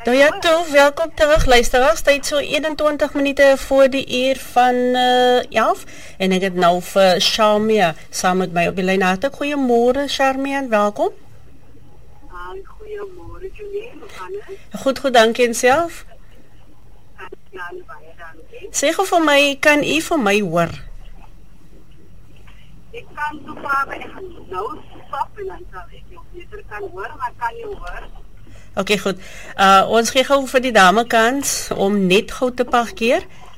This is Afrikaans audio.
Nou ja, toe, welkom terug luisteraars. Tyd so 21 minute voor die uur van 11 en ek het nou vir Charmia saam met my op die lyn. Hartlik goeiemôre Charmia en welkom. Goeiemôre Julie, hoe gaan dit? Goed, dankie en self. Ja, baie dankie. Sê gou vir my, kan u vir my hoor? Ek kan so vaak ek gaan nou stop en dan sal ek jou beter kan hoor, maar kan jy hoor? Okay, goed. Ons gee gou vir die dame kans om net gou te parkeer